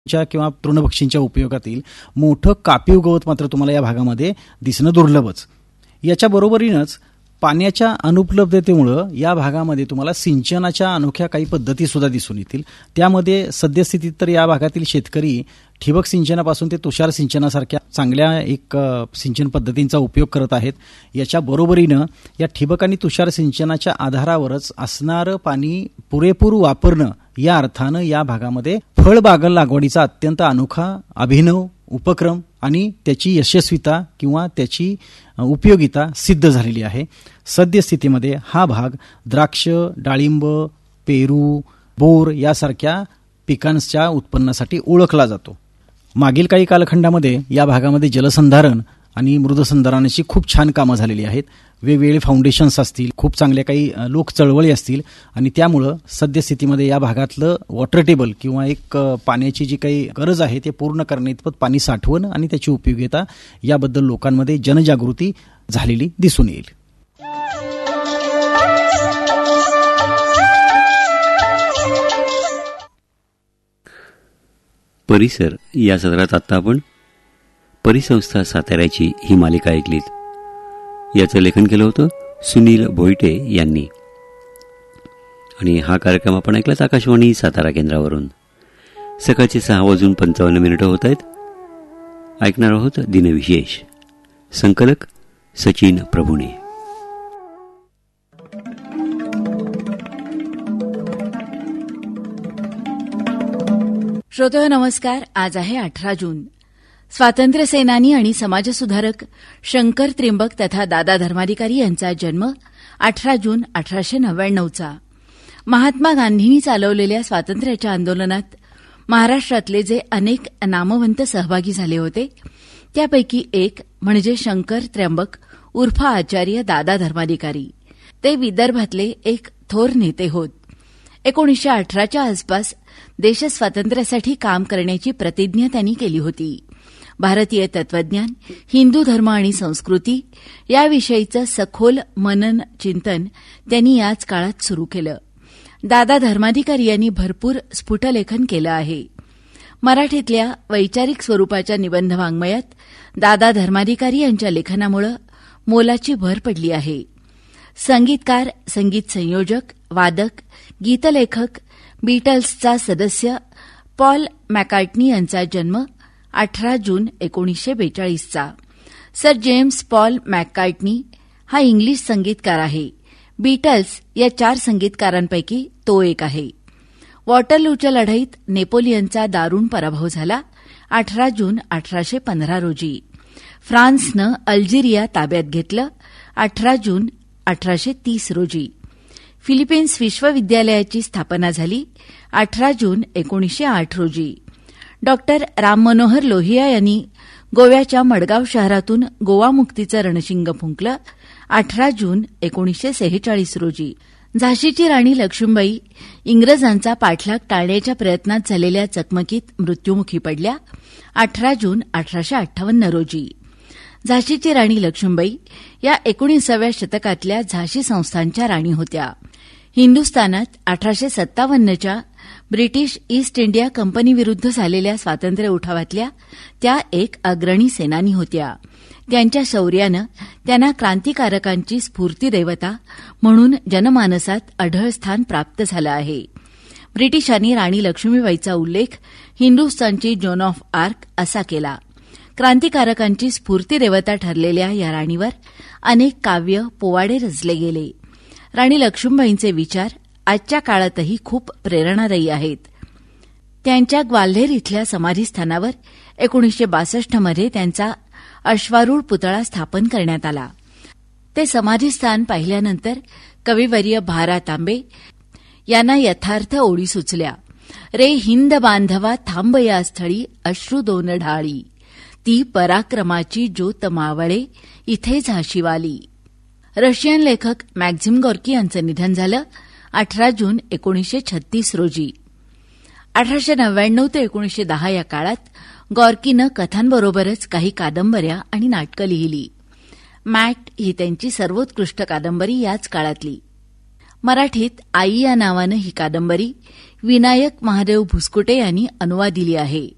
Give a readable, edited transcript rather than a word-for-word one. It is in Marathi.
किंवा तृणभक्षींच्या उपयोगातील मोठं कापीव गवत मात्र तुम्हाला या भागामध्ये दिसणं दुर्लभच. याच्या बरोबरीनंच पाण्याच्या अनुपलब्धतेमुळं या भागामध्ये तुम्हाला सिंचनाच्या अनोख्या काही पद्धती सुद्धा दिसून येतील. त्यामध्ये सद्यस्थितीत तर या भागातील शेतकरी ठिबक सिंचनापासून ते तुषार सिंचनासारख्या चांगल्या एक सिंचन पद्धतींचा उपयोग करत आहेत. याच्या बरोबरीनं या ठिबक आणि तुषार सिंचनाच्या आधारावरच असणारं पाणी पुरेपूर वापरणं या अर्थानं या भागामध्ये फळबागल लागवडीचा अत्यंत अनोखा अभिनव उपक्रम आणि त्याची यशस्वीता किंवा त्याची उपयोगिता सिद्ध झालेली आहे. सद्यस्थितीमध्ये हा भाग द्राक्ष, डाळिंब, पेरू, बोर यासारख्या पिकांच्या उत्पन्नासाठी ओळखला जातो. मागील काही कालखंडामध्ये या भागामध्ये जलसंधारण आणि मृदसंधारणाची खूप छान कामं झालेली आहेत. वेगवेगळे फाउंडेशन्स असतील, खूप चांगल्या काही लोक चळवळी असतील आणि त्यामुळं सद्यस्थितीमध्ये या भागातलं वॉटर टेबल किंवा एक पाण्याची जी काही गरज आहे ते पूर्ण करण्याइतपत पाणी साठवण आणि त्याची उपयोगिता याबद्दल लोकांमध्ये जनजागृती झालेली दिसून येईल. परिसर या सत्रात आता आपण परिसंस्था साताऱ्याची ही मालिका ऐकलीत. याचं लेखन केलं होतं सुनील भोईटे यांनी आणि हा कार्यक्रम आपण ऐकलाच आकाशवाणी सातारा केंद्रावरून. सकाळचे 6:55 होत आहेत. ऐकणार आहोत दिनविशेष. संकलक सचिन प्रभुणे. श्रोते नमस्कार. आज आहे 18 जून. स्वातंत्र्य सेनानी आणि समाजसुधारक शंकर त्र्यंबक तथा दादा धर्माधिकारी यांचा जन्म 18 जून 1899चा. महात्मा गांधींनी चालवलेल्या स्वातंत्र्याच्या आंदोलनात महाराष्ट्रातले जे अनेक नामवंत सहभागी झाले होते त्यापैकी एक म्हणजे शंकर त्र्यंबक उर्फ आचार्य दादा धर्माधिकारी. ते विदर्भातले एक थोर नेते होत. 1918च्या आसपास देशस्वातंत्र्यासाठी काम करण्याची प्रतिज्ञा त्यांनी केली होती. भारतीय तत्वज्ञान, हिंदू धर्म आणि संस्कृती याविषयीचं सखोल मनन चिंतन त्यांनी याच काळात सुरू केलं. दादा धर्माधिकारी यांनी भरपूर स्फुटलेखन केलं आहे. मराठीतल्या वैचारिक स्वरूपाच्या निबंध वाङ्मयात दादा धर्माधिकारी यांच्या लेखनामुळे मोलाची भर पडली आहे. संगीतकार, संगीत संयोजक, वादक, गीतलेखक, बीटल्सचा सदस्य पॉल मॅकार्टनी यांचा जन्म 18 जून 1942चा. सर जेम्स पॉल मॅकार्टनी हा इंग्लिश संगीतकार आहे. बीटल्स या 4 संगीतकारांपैकी तो एक आहे. वॉटरलूच्या लढाईत नेपोलियनचा दारुण पराभव झाला 18 जून 1815 रोजी. फ्रान्सनं अल्जेरिया ताब्यात घेतलं 18 जून 1830 रोजी. फिलिपिन्स विश्वविद्यालयाची स्थापना झाली 18 जून 1908 रोजी. डॉक्टर राम मनोहर लोहिया यांनी गोव्याच्या मडगाव शहरातून गोवा मुक्तीचं रणशिंग फुंकलं 18 जून 1946 रोजी. झाशीची राणी लक्ष्मीबाई इंग्रजांचा पाठलाग टाळण्याच्या प्रयत्नात झालेल्या चकमकीत मृत्युमुखी पडल्या 18 जून 1858 रोजी. झाशीची राणी लक्ष्मीबाई या 19व्या शतकातल्या झाशी संस्थांच्या राणी होत्या. हिंदुस्थानात 1857च्या ब्रिटिश ईस्ट इंडिया कंपनीविरुद्ध झालेल्या स्वातंत्र्य उठावातल्या त्या एक अग्रणी सेनानी होत्या. त्यांच्या शौर्यानं त्यांना क्रांतिकारकांची स्फूर्तिदेवता म्हणून जनमानसात अढळ स्थान प्राप्त झालं आहे. ब्रिटिशांनी राणी लक्ष्मीबाईचा उल्लेख हिंदुस्थानची जोन ऑफ आर्क असा केला. क्रांतिकारकांची स्फूर्तिदेवता ठरलेल्या या राणीवर अनेक काव्य, पोवाडे रचले गेले. राणी लक्ष्मीबाईंचे विचार आजच्या काळातही खूप प्रेरणादायी आहेत. त्यांच्या ग्वाल्हेर इथल्या समाधीस्थानावर 1962मध्ये त्यांचा अश्वारूढ पुतळा स्थापन करण्यात आला. ते समाधीस्थान पाहिल्यानंतर कविवर्य भा. तांबे यांना यथार्थ ओळी सुचल्या. रे हिंद बांधवा थांब या स्थळी अश्रू दोन ढाळी, ती पराक्रमाची ज्योत मावळे इथे झाशीवाली. रशियन लेखक मॅक्झिम गॉर्की यांचं निधन झालं 18 जून 1936 रोजी. 1899 ते 1910 या काळात गॉर्कीनं कथांबरोबरच काही कादंबऱ्या आणि नाटकं लिहिली. मॅट ही त्यांची सर्वोत्कृष्ट कादंबरी याच काळातली. मराठीत आई या नावानं ही कादंबरी विनायक महादेव भुसकुटे यांनी अनुवादिली आहे.